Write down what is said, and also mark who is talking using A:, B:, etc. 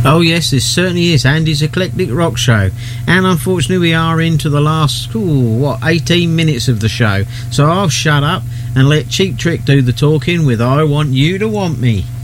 A: Oh yes, this certainly is Andy's Eclectic Rock Show, and unfortunately we are into the last 18 minutes of the show, so I'll shut up and let Cheap Trick do the talking with I Want You to Want Me.